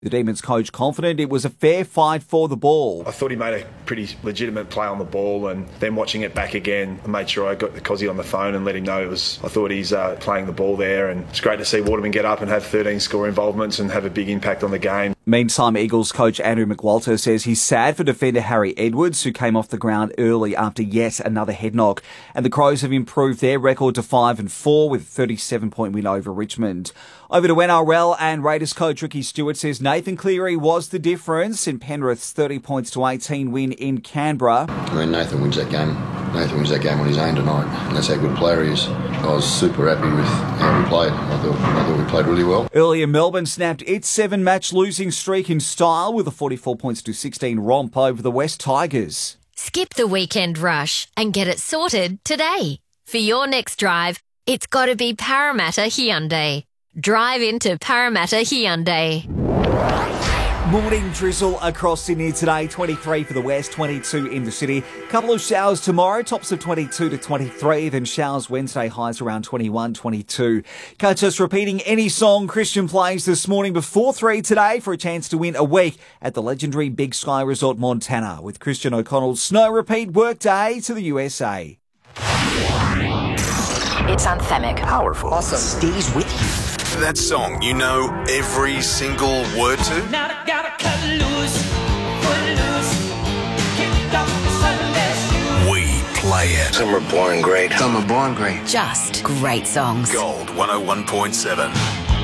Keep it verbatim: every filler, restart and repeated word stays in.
The Demons coach confident it was a fair fight for the ball. I thought he made a pretty legitimate play on the ball, and then watching it back again, I made sure I got the Cozzy on the phone and let him know it was. I thought he's uh, playing the ball there, and it's great to see Waterman get up and have thirteen score involvements and have a big impact on the game. Meantime, Eagles coach Andrew McWalter says he's sad for defender Harry Edwards, who came off the ground early after yet another head knock. And the Crows have improved their record to five and four with a thirty-seven point win over Richmond. Over to N R L, and Raiders coach Ricky Stewart says Nathan Cleary was the difference in Penrith's thirty points to eighteen win in Canberra. I mean, Nathan wins that game. Nathan wins that game on his own tonight, and that's how good a player he is. I was super happy with how we played. I thought, I thought we played really well. Earlier, Melbourne snapped its seven-match losing streak in style with a forty-four points to sixteen romp over the West Tigers. Skip the weekend rush and get it sorted today. For your next drive, it's got to be Parramatta Hyundai. Drive into Parramatta Hyundai. Morning drizzle across Sydney today, twenty-three for the west, twenty-two in the city. Couple of showers tomorrow, tops of twenty-two to twenty-three, then showers Wednesday, highs around twenty-one, twenty-two. Catch us repeating any song Christian plays this morning before three today for a chance to win a week at the legendary Big Sky Resort Montana with Christian O'Connell's Snow Repeat Workday to the U S A. It's anthemic. Powerful. Awesome. Stays with you. That song you know every single word to? Now I gotta cut loose, put loose, kick off the Sunday shoes. We play it. Some are born great. Some are born great. Just great songs. Gold one oh one point seven.